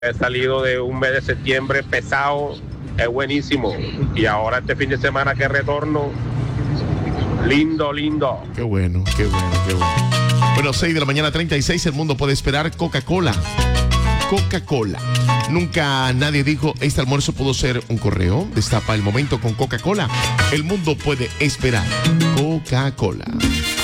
He salido de un mes de septiembre pesado, es buenísimo. Y ahora este fin de semana que retorno, lindo, lindo. Qué bueno, qué bueno, qué bueno. Bueno, 6 de la mañana, 36, el mundo puede esperar. Coca-Cola. Coca-Cola. Nunca nadie dijo, este almuerzo pudo ser un correo. Destapa el momento con Coca-Cola. El mundo puede esperar. Coca-Cola.